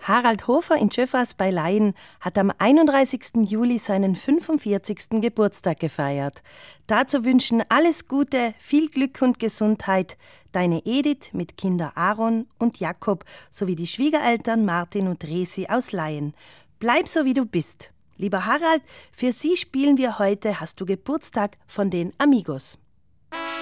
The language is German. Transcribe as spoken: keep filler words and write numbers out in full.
Harald Hofer in Tschöfers bei Laien hat am einunddreißigsten Juli seinen fünfundvierzigsten Geburtstag gefeiert. Dazu wünschen alles Gute, viel Glück und Gesundheit deine Edith mit Kinder Aaron und Jakob sowie die Schwiegereltern Martin und Resi aus Laien. Bleib so, wie du bist. Lieber Harald, für Sie spielen wir heute Hast du Geburtstag von den Amigos.